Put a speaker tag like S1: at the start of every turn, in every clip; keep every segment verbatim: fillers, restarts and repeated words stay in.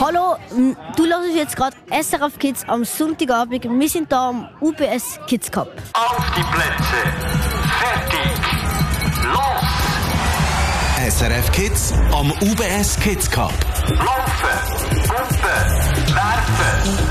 S1: Hallo, du hörst jetzt gerade S R F Kids am Sonntagabend. Wir sind hier am U B S Kids Cup.
S2: Auf die Plätze, fertig, los!
S3: S R F Kids am U B S Kids Cup.
S2: Laufen, Gumpen, werfen.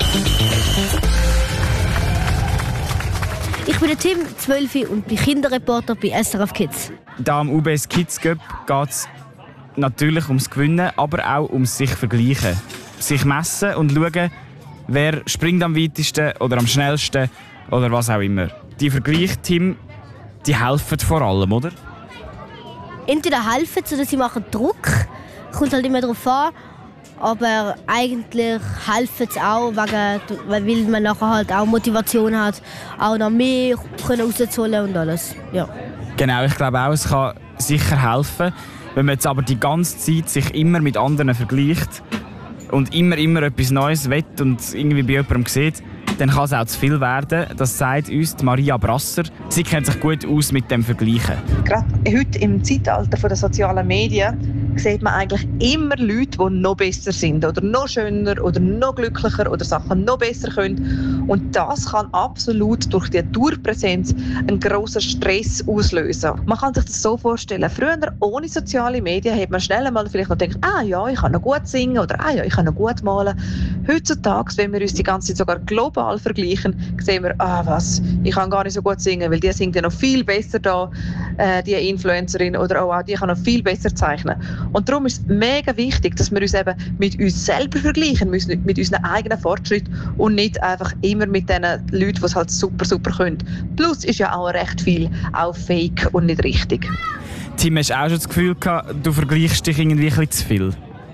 S1: Ich bin der Tim, zwölf und bin Kinderreporter bei S R F Kids.
S4: Hier am U B S Kids Cup geht es natürlich ums Gewinnen, aber auch ums sich vergleichen. Sich messen und schauen, wer springt am weitesten oder am schnellsten oder was auch immer. Die Vergleichsteam, die helfen vor allem, oder?
S1: Entweder helfen sie oder sie machen Druck. Kommt halt immer darauf an. Aber eigentlich helfen sie auch, wegen, weil man nachher halt auch Motivation hat, auch noch mehr rauszuholen und alles. Ja.
S4: Genau, ich glaube auch, es kann sicher helfen. Wenn man jetzt aber die ganze Zeit sich immer mit anderen vergleicht und immer, immer etwas Neues will und irgendwie bei jemandem sieht, dann kann es auch zu viel werden. Das sagt uns Maria Brasser. Sie kennt sich gut aus mit dem Vergleichen.
S5: Gerade heute im Zeitalter der sozialen Medien sieht man eigentlich immer Leute, die noch besser sind oder noch schöner oder noch glücklicher oder Sachen noch besser können. Und das kann absolut durch die Dauerpräsenz einen grossen Stress auslösen. Man kann sich das so vorstellen, früher ohne soziale Medien hat man schnell einmal vielleicht noch gedacht, ah ja, ich kann noch gut singen oder ah ja, ich kann noch gut malen. Heutzutage, wenn wir uns die ganze Zeit sogar global vergleichen, sehen wir, ah was, ich kann gar nicht so gut singen, weil die singt ja noch viel besser da, äh, die Influencerin oder auch, die kann noch viel besser zeichnen. Und darum ist es mega wichtig, dass wir uns eben mit uns selber vergleichen müssen, mit unseren eigenen Fortschritten und nicht einfach immer mit den Leuten, die es halt super, super können. Plus ist ja auch recht viel auch fake und nicht richtig.
S4: Tim, hast du auch schon das Gefühl gehabt, du vergleichst dich irgendwie ein bisschen zu viel?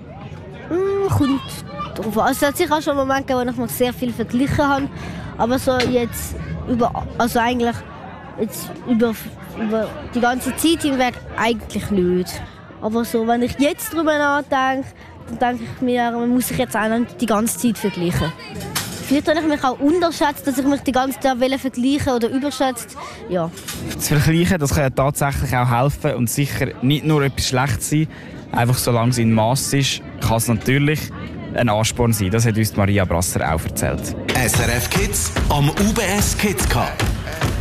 S1: Mm, kommt drauf an. Also, es hat sicher auch schon Momente gegeben, wo ich mich sehr viel verglichen habe. Aber so jetzt über, also eigentlich jetzt über, über die ganze Zeit hinweg eigentlich nicht. Aber so, wenn ich jetzt darüber nachdenke, dann denke ich mir, man muss sich jetzt auch nicht die ganze Zeit vergleichen. Vielleicht habe ich mich auch unterschätzt, dass ich mich die ganze Zeit vergleichen oder überschätzt. Ja.
S4: Das Vergleichen, das kann ja tatsächlich auch helfen und sicher nicht nur etwas Schlechtes sein. Einfach solange es in Mass ist, kann es natürlich ein Ansporn sein. Das hat uns Maria Brasser auch erzählt.
S3: S R F Kids am U B S Kids Cup.